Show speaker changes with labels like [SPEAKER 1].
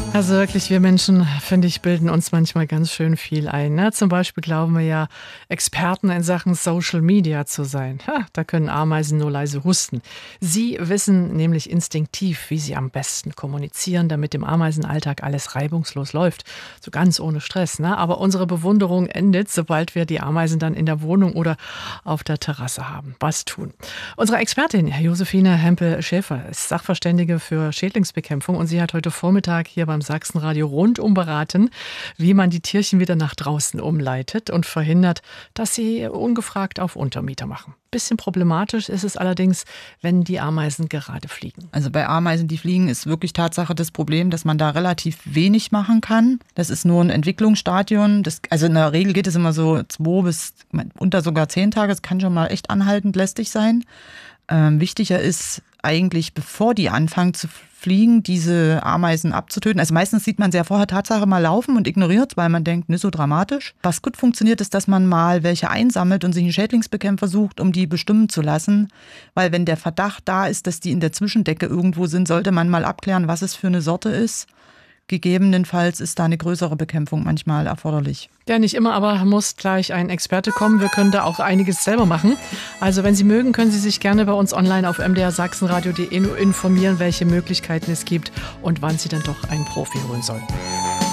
[SPEAKER 1] Also wirklich, wir Menschen, finde ich, bilden uns manchmal ganz schön viel ein. Ne? Zum Beispiel glauben wir ja, Experten in Sachen Social Media zu sein. Da können Ameisen nur leise husten. Sie wissen nämlich instinktiv, wie sie am besten kommunizieren, damit im Ameisenalltag alles reibungslos läuft. So ganz ohne Stress. Ne? Aber unsere Bewunderung endet, sobald wir die Ameisen dann in der Wohnung oder auf der Terrasse haben. Was tun? Unsere Expertin, Josephine Hempel-Schäfer, ist Sachverständige für Schädlingsbekämpfung und sie hat heute Vormittag hier beim Sachsenradio rundum beraten, wie man die Tierchen wieder nach draußen umleitet und verhindert, dass sie ungefragt auf Untermieter machen. Bisschen problematisch ist es allerdings, wenn die Ameisen gerade fliegen.
[SPEAKER 2] Also bei Ameisen, die fliegen, ist wirklich Tatsache das Problem, dass man da relativ wenig machen kann. Das ist nur ein Entwicklungsstadium. Also in der Regel geht es immer so 2 bis unter sogar 10 Tage. Es kann schon mal echt anhaltend lästig sein. Wichtiger ist eigentlich, bevor die anfangen zu fliegen, diese Ameisen abzutöten. Also meistens sieht man sie ja vorher Tatsache mal laufen und ignoriert, weil man denkt, nicht so dramatisch. Was gut funktioniert, ist, dass man mal welche einsammelt und sich einen Schädlingsbekämpfer sucht, um die bestimmen zu lassen. Weil wenn der Verdacht da ist, dass die in der Zwischendecke irgendwo sind, sollte man mal abklären, was es für eine Sorte ist. Gegebenenfalls ist da eine größere Bekämpfung manchmal erforderlich.
[SPEAKER 1] Ja, nicht immer, aber muss gleich ein Experte kommen. Wir können da auch einiges selber machen. Also wenn Sie mögen, können Sie sich gerne bei uns online auf mdrsachsenradio.de informieren, welche Möglichkeiten es gibt und wann Sie dann doch einen Profi holen sollten.